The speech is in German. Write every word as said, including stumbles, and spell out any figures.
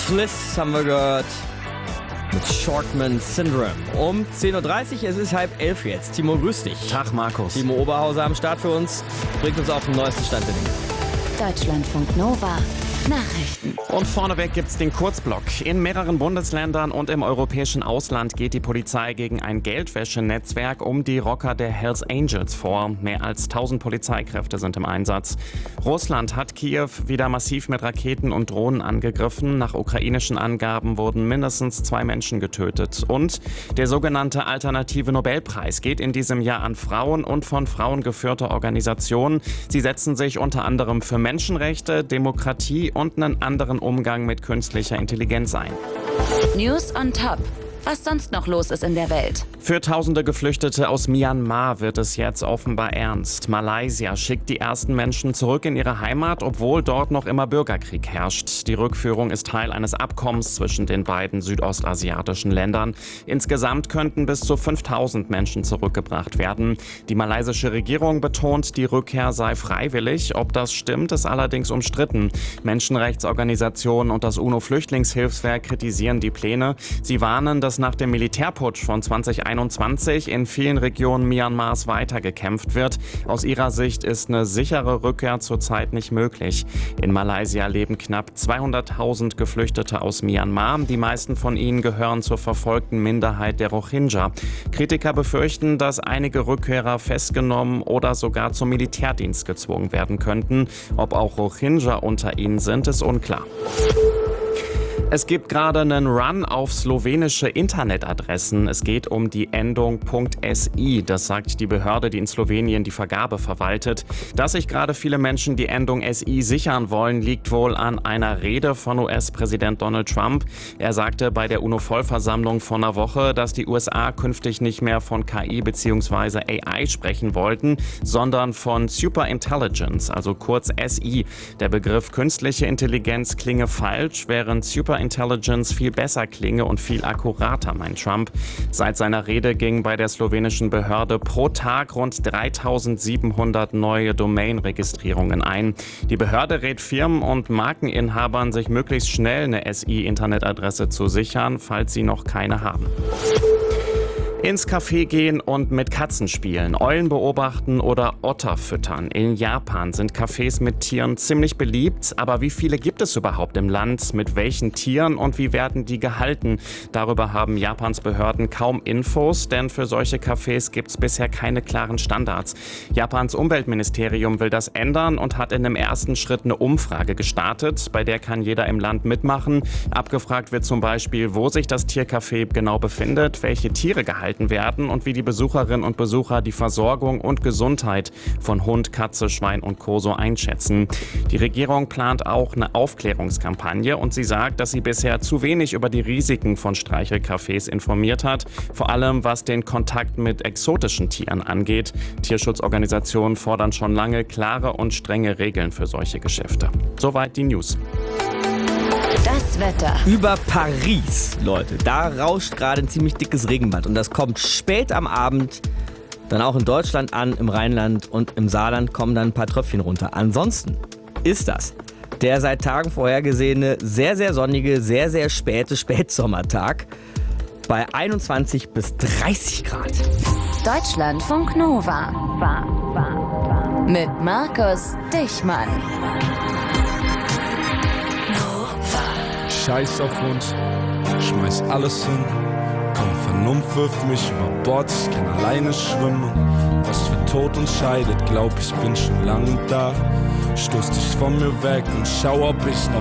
Sliss haben wir gehört mit Shortman Syndrome. Um zehn Uhr dreißig, es ist halb elf jetzt. Timo, grüß dich. Tag, Markus. Timo Oberhauser am Start für uns, bringt uns auf den neuesten Stand der Dinge. Deutschlandfunk Nova. Nachrichten. Und vorneweg gibt's den Kurzblock. In mehreren Bundesländern und im europäischen Ausland geht die Polizei gegen ein Geldwäschenetzwerk um die Rocker der Hells Angels vor. Mehr als tausend Polizeikräfte sind im Einsatz. Russland hat Kiew wieder massiv mit Raketen und Drohnen angegriffen. Nach ukrainischen Angaben wurden mindestens zwei Menschen getötet. Und der sogenannte Alternative Nobelpreis geht in diesem Jahr an Frauen und von Frauen geführte Organisationen. Sie setzen sich unter anderem für Menschenrechte, Demokratie und einen anderen Umgang mit künstlicher Intelligenz ein. News on Top. Was sonst noch los ist in der Welt. Für tausende Geflüchtete aus Myanmar wird es jetzt offenbar ernst. Malaysia schickt die ersten Menschen zurück in ihre Heimat, obwohl dort noch immer Bürgerkrieg herrscht. Die Rückführung ist Teil eines Abkommens zwischen den beiden südostasiatischen Ländern. Insgesamt könnten bis zu fünftausend Menschen zurückgebracht werden. Die malaysische Regierung betont, die Rückkehr sei freiwillig. Ob das stimmt, ist allerdings umstritten. Menschenrechtsorganisationen und das UNO-Flüchtlingshilfswerk kritisieren die Pläne. Sie warnen, dass nach dem Militärputsch von zwanzig einundzwanzig in vielen Regionen Myanmars weitergekämpft wird. Aus ihrer Sicht ist eine sichere Rückkehr zurzeit nicht möglich. In Malaysia leben knapp zweihunderttausend Geflüchtete aus Myanmar. Die meisten von ihnen gehören zur verfolgten Minderheit der Rohingya. Kritiker befürchten, dass einige Rückkehrer festgenommen oder sogar zum Militärdienst gezwungen werden könnten. Ob auch Rohingya unter ihnen sind, ist unklar. Es gibt gerade einen Run auf slowenische Internetadressen. Es geht um die Endung .si. Das sagt die Behörde, die in Slowenien die Vergabe verwaltet. Dass sich gerade viele Menschen die Endung Si sichern wollen, liegt wohl an einer Rede von U S-Präsident Donald Trump. Er sagte bei der UNO-Vollversammlung vor einer Woche, dass die U S A künftig nicht mehr von K I bzw. A I sprechen wollten, sondern von Superintelligence, also kurz S I. Der Begriff künstliche Intelligenz klinge falsch, während Super Intelligence viel besser klinge und viel akkurater, meint Trump. Seit seiner Rede gingen bei der slowenischen Behörde pro Tag rund dreitausendsiebenhundert neue Domain-Registrierungen ein. Die Behörde rät Firmen und Markeninhabern, sich möglichst schnell eine S I-Internetadresse zu sichern, falls sie noch keine haben. Ins Café gehen und mit Katzen spielen, Eulen beobachten oder Otter füttern. In Japan sind Cafés mit Tieren ziemlich beliebt. Aber wie viele gibt es überhaupt im Land? Mit welchen Tieren und wie werden die gehalten? Darüber haben Japans Behörden kaum Infos, denn für solche Cafés gibt es bisher keine klaren Standards. Japans Umweltministerium will das ändern und hat in dem ersten Schritt eine Umfrage gestartet. Bei der kann jeder im Land mitmachen. Abgefragt wird zum Beispiel, wo sich das Tiercafé genau befindet, welche Tiere gehalten werden und wie die Besucherinnen und Besucher die Versorgung und Gesundheit von Hund, Katze, Schwein und Co. so einschätzen. Die Regierung plant auch eine Aufklärungskampagne und sie sagt, dass sie bisher zu wenig über die Risiken von Streichelcafés informiert hat, vor allem was den Kontakt mit exotischen Tieren angeht. Tierschutzorganisationen fordern schon lange klare und strenge Regeln für solche Geschäfte. Soweit die News. Das Wetter. Über Paris, Leute, da rauscht gerade ein ziemlich dickes Regenband und das kommt spät am Abend dann auch in Deutschland an, im Rheinland und im Saarland kommen dann ein paar Tröpfchen runter. Ansonsten ist das der seit Tagen vorhergesehene, sehr, sehr sonnige, sehr, sehr späte Spätsommertag bei einundzwanzig bis dreißig Grad. Deutschlandfunk Nova. Mit Markus Dichmann. Scheiß auf uns, schmeiß alles hin. Komm, Vernunft wirft mich über Bord, ich kann alleine schwimmen. Was für Tod uns scheidet, glaub ich bin schon lange da. Stoß dich von mir weg und schau, ob ich noch